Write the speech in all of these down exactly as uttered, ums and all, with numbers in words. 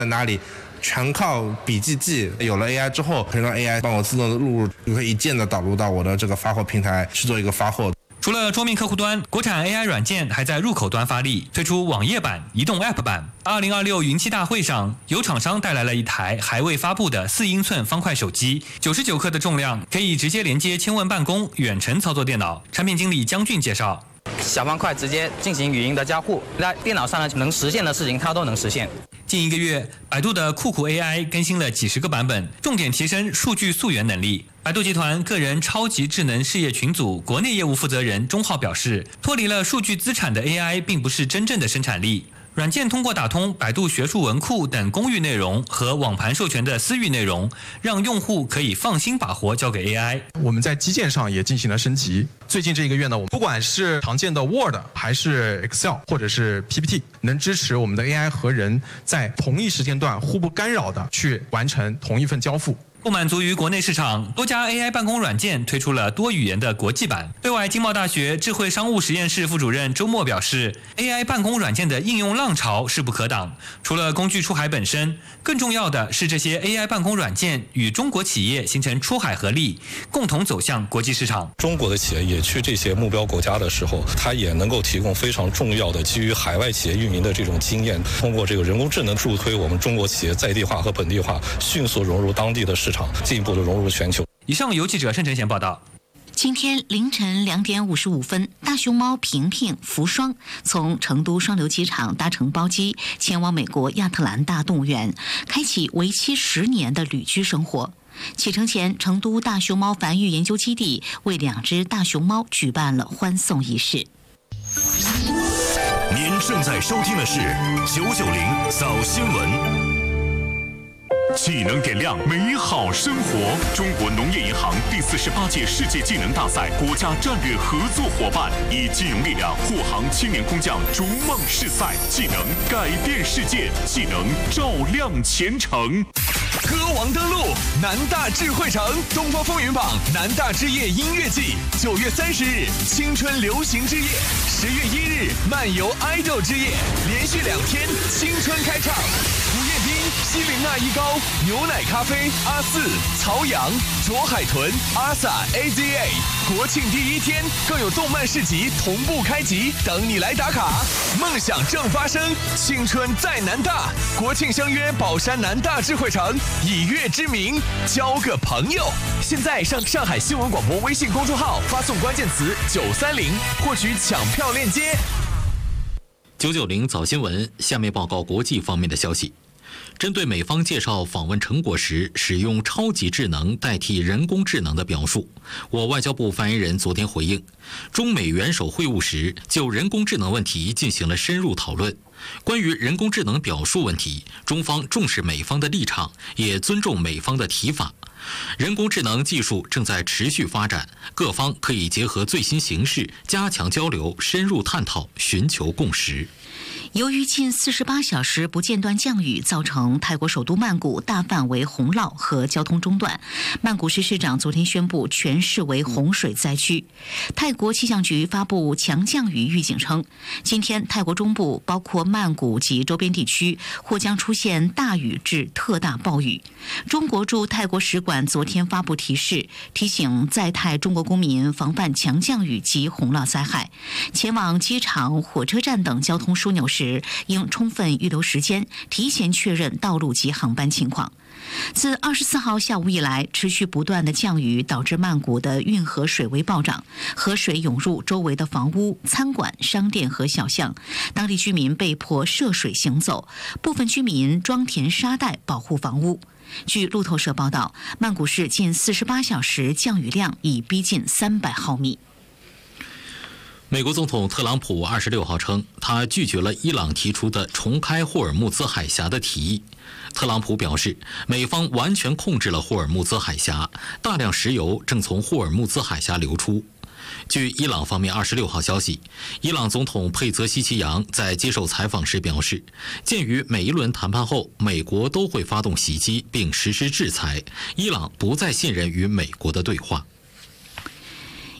在哪里全靠笔记记。有了 A I 之后，可以让 A I 帮我自动的录入，就可以一键的导入到我的这个发货平台去做一个发货。 除了桌面客户端，国产 A I 软件还在入口端发力，推出网页版、移动 App 版。二零二六云栖大会上，有厂商带来了一台还未发布的四英寸方块手机，九十九克的重量，可以直接连接千问办公、远程操作电脑。产品经理江俊介绍， 小方块直接进行语音的交互，在电脑上呢能实现的事情它都能实现。 近一个月，百度的酷酷 A I 更新了几十个版本，重点提升数据溯源能力。百度集团个人超级智能事业群组国内业务负责人钟浩表示，脱离了数据资产的 A I 并不是真正的生产力。软件通过打通百度学术文库等公域内容和网盘授权的私域内容，让用户可以放心把活交给 A I。 我们在基建上也进行了升级。最近这一个月呢，我们不管是常见的 Word 还是 Excel 或者是 P P T， 能支持我们的 A I 和人在同一时间段互不干扰的去完成同一份交付。 不满足于国内市场，多家 A I 办公软件推出了多语言的国际版。对外经贸大学智慧商务实验室副主任周末表示， A I 办公软件的应用浪潮势不可挡。除了工具出海本身，更重要的是这些 A I 办公软件与中国企业形成出海合力，共同走向国际市场。 中国的企业也去这些目标国家的时候，它也能够提供非常重要的基于海外企业运营的这种经验，通过这个人工智能助推我们中国企业在地化和本地化，迅速融入当地的市场，进一步的融入全球。 以上由记者盛晨贤报道。 今天凌晨两点五十五分，大熊猫平平、福双从成都双流机场搭乘包机前往美国亚特兰大动物园，开启为期十年的旅居生活。启程前，成都大熊猫繁育研究基地为两只大熊猫举办了欢送仪式。 您正在收听的是九九零早新闻。技能点亮美好生活。中国农业银行第四十八届世界技能大赛国家战略合作伙伴，以金融力量护航青年工匠逐梦誓赛，技能改变世界，技能照亮前程。 歌王登陆南大智慧城，东方风云榜南大之夜音乐季，九月三十日青春流行之夜，十月一日漫游爱豆之夜，连续两天青春开唱。吴彦斌、希林娜一高、牛奶咖啡、阿四、曹阳、卓海豚、阿 sa A Z A。国庆第一天更有动漫市集同步开集，等你来打卡。梦想正发生，青春在南大。国庆相约宝山南大智慧城，以乐之名交个朋友。现在上上海新闻广播微信公众号发送关键词九三零，获取抢票链接。 九九零早新闻，下面报告国际方面的消息。针对美方介绍访问成果时使用超级智能代替人工智能的表述，我外交部发言人昨天回应，中美元首会晤时就人工智能问题进行了深入讨论。关于人工智能表述问题，中方重视美方的立场，也尊重美方的提法。人工智能技术正在持续发展，各方可以结合最新形势，加强交流，深入探讨，寻求共识。 由于近四十八小时不间断降雨，造成泰国首都曼谷大范围洪涝和交通中断。曼谷市市长昨天宣布全市为洪水灾区。泰国气象局发布强降雨预警称，今天泰国中部包括曼谷及周边地区或将出现大雨至特大暴雨。中国驻泰国使馆昨天发布提示，提醒在泰中国公民防范强降雨及洪涝灾害，前往机场、火车站等交通枢纽时应充分预留时间，提前确认道路及航班情况。自二十四号下午以来，持续不断的降雨导致曼谷的运河水位暴涨，河水涌入周围的房屋、餐馆、商店和小巷，当地居民被迫涉水行走，部分居民装填沙袋保护房屋。据路透社报道，曼谷市近四十八小时降雨量已逼近三百毫米。 美国总统特朗普二十六号称，他拒绝了伊朗提出的重开霍尔木兹海峡的提议。特朗普表示，美方完全控制了霍尔木兹海峡，大量石油正从霍尔木兹海峡流出。据伊朗方面二十六号消息，伊朗总统佩泽西奇扬在接受采访时表示，鉴于每一轮谈判后美国都会发动袭击并实施制裁，伊朗不再信任与美国的对话。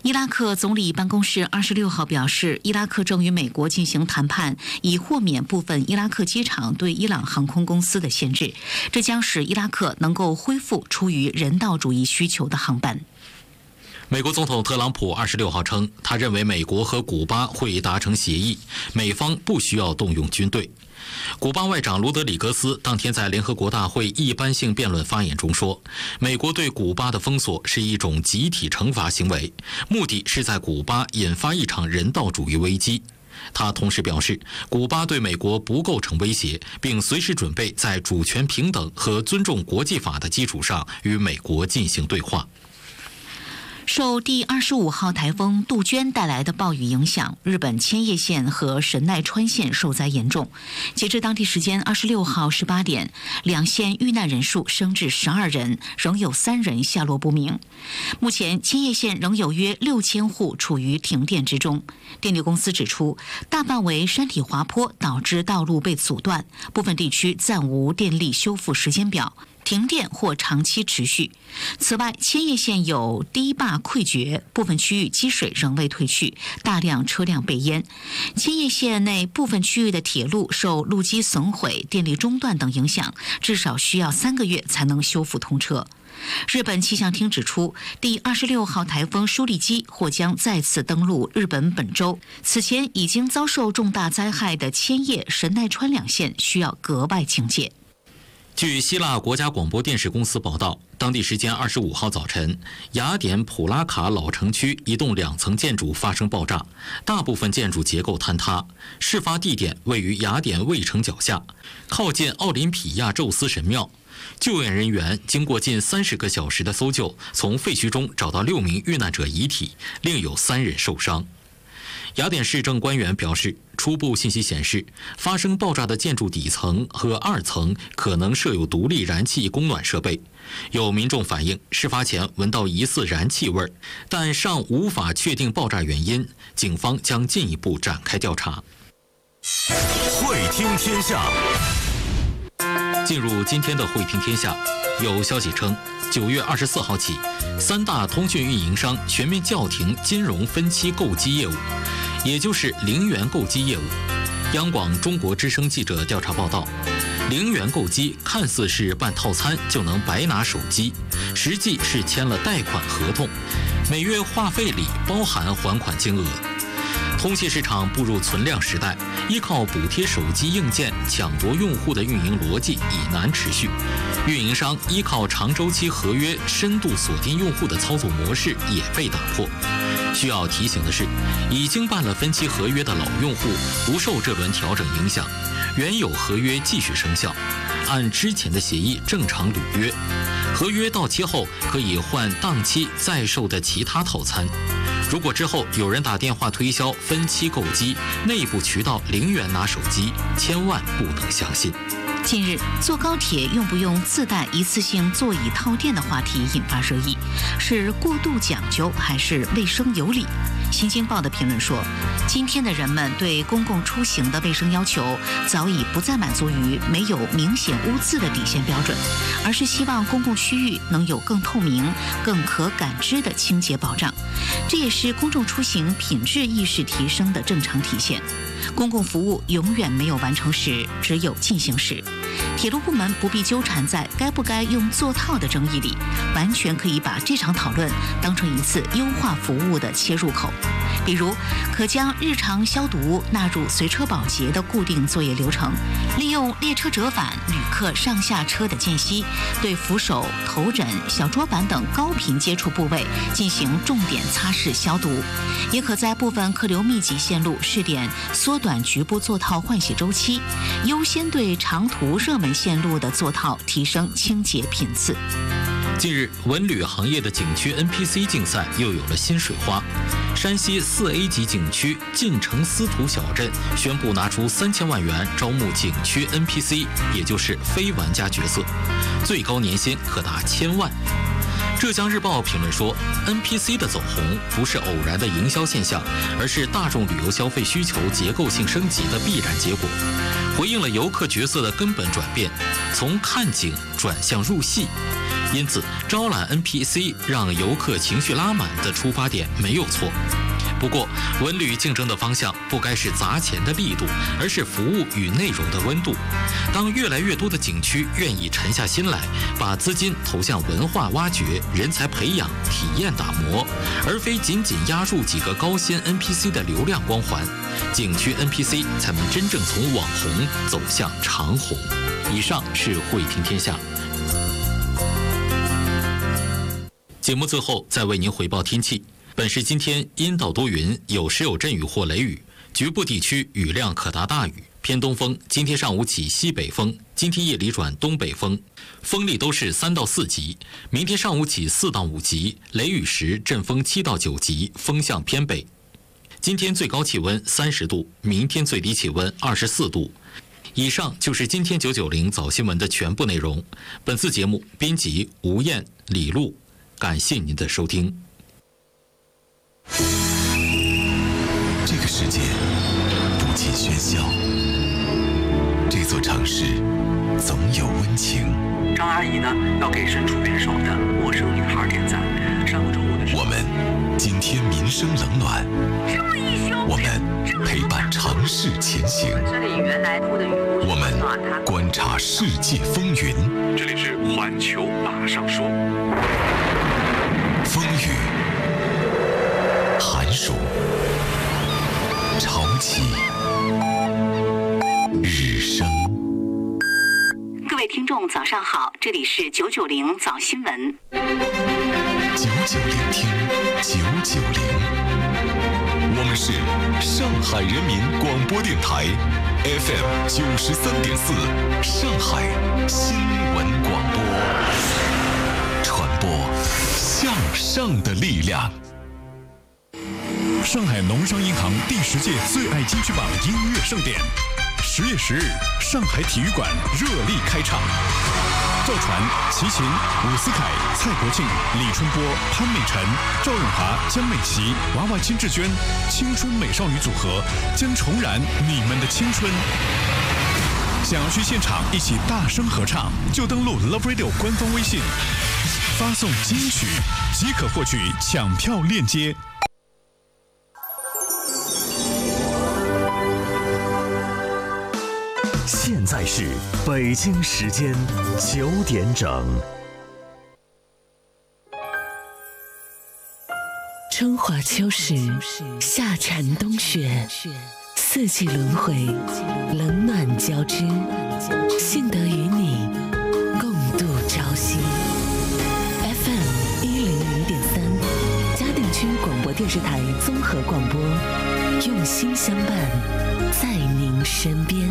伊拉克总理办公室二十六号表示，伊拉克正与美国进行谈判，以豁免部分伊拉克机场对伊朗航空公司的限制，这将使伊拉克能够恢复出于人道主义需求的航班。 美国总统特朗普二十六号称，他认为美国和古巴会达成协议，美方不需要动用军队。古巴外长卢德里格斯当天在联合国大会一般性辩论发言中说，美国对古巴的封锁是一种集体惩罚行为，目的是在古巴引发一场人道主义危机。他同时表示，古巴对美国不构成威胁，并随时准备在主权平等和尊重国际法的基础上与美国进行对话。 受第二十五号台风杜鹃带来的暴雨影响，日本千叶县和神奈川县受灾严重。截至当地时间二十六号十八点，两县遇难人数升至十二人，仍有三人下落不明。目前，千叶县仍有约六千户处于停电之中。电力公司指出，大半为山体滑坡导致道路被阻断，部分地区暂无电力修复时间表。停电或长期持续。此外，千叶县有堤坝溃决，部分区域积水仍未退去，大量车辆被淹。千叶县内部分区域的铁路受路基损毁、电力中断等影响，至少需要三个月才能修复通车。日本气象厅指出，第二十六号台风舒力基或将再次登陆日本本州。此前已经遭受重大灾害的千叶、神奈川两县需要格外警戒。 据希腊国家广播电视公司报道，当地时间二十五号早晨，雅典普拉卡老城区一栋两层建筑发生爆炸，大部分建筑结构坍塌。事发地点位于雅典卫城脚下，靠近奥林匹亚宙斯神庙。救援人员经过近三十个小时的搜救，从废墟中找到六名遇难者遗体，另有三人受伤。雅典市政官员表示，初步信息显示，发生爆炸的建筑底层和二层可能设有独立燃气供暖设备。有民众反映，事发前闻到疑似燃气味，但尚无法确定爆炸原因，警方将进一步展开调查。 会听天下。 进入今天的会听天下，有消息称，九月二十四号起，三大通讯运营商全面叫停金融分期购机业务，也就是零元购机业务。央广中国之声记者调查报道，零元购机看似是办套餐就能白拿手机，实际是签了贷款合同，每月话费里包含还款金额。通信市场步入存量时代，依靠补贴手机硬件抢夺用户的运营逻辑已难持续。运营商依靠长周期合约深度锁定用户的操作模式也被打破。需要提醒的是，已经办了分期合约的老用户不受这轮调整影响，原有合约继续生效，按之前的协议正常履约。合约到期后可以换当期在售的其他套餐。如果之后有人打电话推销分期购机，内部渠道零元拿手机，千万不能相信。 近日，坐高铁用不用自带一次性座椅套垫的话题引发热议，是过度讲究还是卫生有理？新京报的评论说，今天的人们对公共出行的卫生要求早已不再满足于没有明显污渍的底线标准，而是希望公共区域能有更透明、更可感知的清洁保障。这也是公众出行品质意识提升的正常体现。公共服务永远没有完成时，只有进行时。铁路部门不必纠缠在该不该用座套的争议里，完全可以把这场讨论当成一次优化服务的切入口。比如，可将日常消毒纳入随车保洁的固定作业流程，利用列车折返、旅客上下车的间隙，对扶手、头枕、小桌板等高频接触部位进行重点擦拭消毒。也可在部分客流密集线路试点缩短局部座套换洗周期，优先对长途热门线路的座套提升清洁频次。 近日，文旅行业的景区 N P C 竞赛又有了新水花。山西四 A 级景区晋城司徒小镇宣布拿出三千万元招募景区 N P C， 也就是非玩家角色，最高年薪可达千万。浙江日报评论说 ，N P C 的走红不是偶然的营销现象，而是大众旅游消费需求结构性升级的必然结果，回应了游客角色的根本转变，从看景转向入戏。 因此招揽 N P C 让游客情绪拉满的出发点没有错。不过，文旅竞争的方向不该是砸钱的力度，而是服务与内容的温度。当越来越多的景区愿意沉下心来，把资金投向文化挖掘、人才培养、体验打磨，而非仅仅压入几个高薪 N P C 的流量光环，景区 N P C 才能真正从网红走向长红。以上是慧听天下。节目最后再为您回报天气。本市今天阴到多云，有时有阵雨或雷雨，局部地区雨量可达大雨，偏东风。今天上午起西北风，今天夜里转东北风，风力都是三到四级。明天上午起四到五级，雷雨时阵风七到九级，风向偏北。今天最高气温三十度，明天最低气温二十四度。以上就是今天九九零早新闻的全部内容。本次节目编辑吴燕、李璐，感谢您的收听。 这个世界不尽喧嚣，这座城市总有温情。 张阿姨呢，要给身处联手的陌生女孩点赞。上个周五的时候， 我们今天民生冷暖，我们陪伴城市前行，我们观察世界风云。 这里是环球马上说， 风雨、寒暑、潮起、日升。 各位听众早上好，这里是九九零早新闻。 九九零听九九零，我们是上海人民广播电台 F M 九十三点四，上海新闻广播，传播向上的力量。 上海农商银行第十届最爱金曲榜音乐盛典，十月十日，上海体育馆热力开场。赵传、齐秦、伍思凯、蔡国庆、李春波、潘美辰、赵咏华、江美琪、娃娃金志娟，青春美少女组合将重燃你们的青春。想要去现场一起大声合唱，就登录 Love Radio 官方微信，发送金曲即可获取抢票链接。 现在是北京时间九点整。 春华秋实，夏蝉冬雪，四季轮回，冷暖交织，幸得与你共度朝夕。F M 一零零点三，嘉定区广播电视台综合广播，用心相伴，在您身边。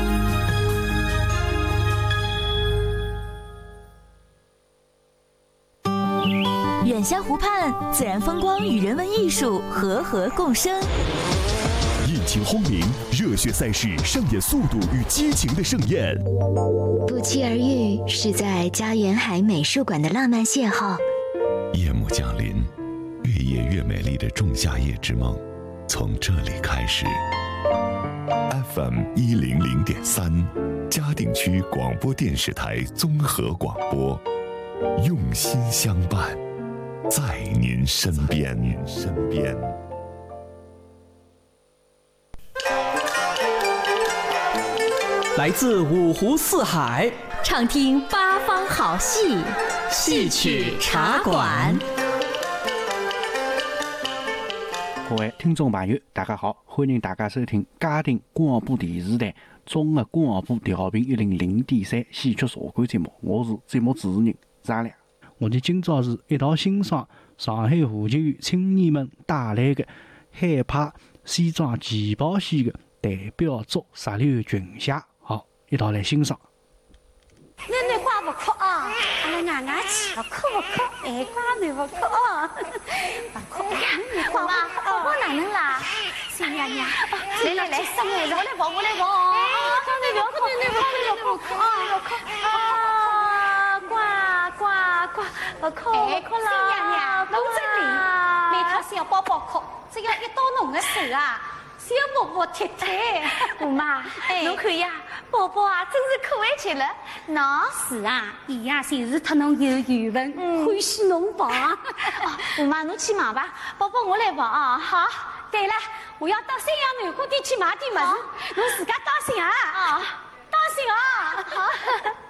远湘湖畔，自然风光与人文艺术和合共生。 引擎轰鸣，热血赛事上演速度与激情的盛宴。 不期而遇，是在嘉园海美术馆的浪漫邂逅。 夜幕降临，越夜越美丽的仲夏夜之梦，从这里开始。F M 一零零点三，嘉定区广播电视台综合广播，用心相伴，在您身边。您身边。 来自五湖四海， 畅听八方好戏，戏曲茶馆。 各位听众朋友，大家好，欢迎大家收听嘉定广播电视台综合广播调频一零零点三戏曲茶馆节目，我是节目主持人张亮。我们今朝是一道欣赏上海话剧院青年们带来的海派西装旗袍戏的代表作《十六群侠》，好，一道来欣赏。 奶奶挂不哭啊！阿拉奶奶去，不哭不哭，哎，挂你不哭啊！不哭，妈妈，宝宝哪能啦？小娘娘，来来来，上来，我来抱，我来抱。哎，奶奶不哭，奶奶不哭，不哭啊！不哭啊！挂挂挂，不哭不哭了。小娘娘，侬这里，每趟小宝宝哭，只要一到侬的手啊。小宝宝贴贴，姑妈，侬看呀，宝宝啊，真是可爱极了。 那是啊，伊呀，侪是特侬有缘分，欢喜侬跑啊。 哦，妈，侬去忙吧，宝宝我来跑啊。 好。对了，我要到三阳南货店去买点物事，侬自家当心啊。 啊， 当心啊。好。